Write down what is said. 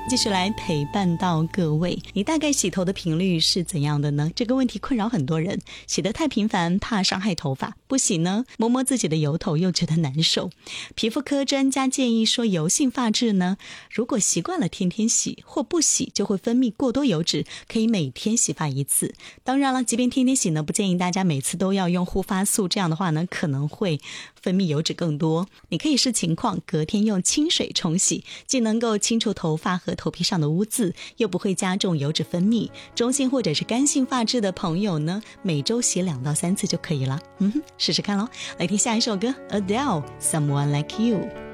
继续来陪伴到各位。你大概洗头的频率是怎样的呢？这个问题困扰很多人，洗得太频繁怕伤害头发，不洗呢摸摸自己的油头又觉得难受。皮肤科专家建议说，油性发质呢，如果习惯了天天洗或不洗就会分泌过多油脂，可以每天洗发一次。当然了，即便天天洗呢，不建议大家每次都要用护发素，这样的话呢可能会分泌油脂更多。你可以视情况隔天用清水冲洗，既能够清除头发和头皮上的污渍，又不会加重油脂分泌。中性或者是干性发质的朋友呢，每周洗2到3次就可以了。试试看咯。来听下一首歌 Adele Someone Like You。